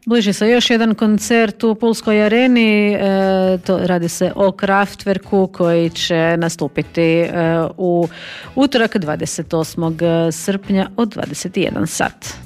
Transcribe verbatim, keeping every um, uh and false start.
Bliži se još jedan koncert u Pulskoj areni, e, to radi se o Kraftwerku koji će nastupiti e, u utorak dvadeset osmog srpnja od dvadeset jedan sat.